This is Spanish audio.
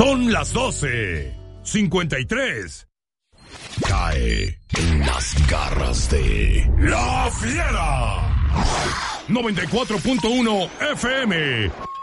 Son las 12:53. Cae en las garras de La Fiera. 94.1 FM.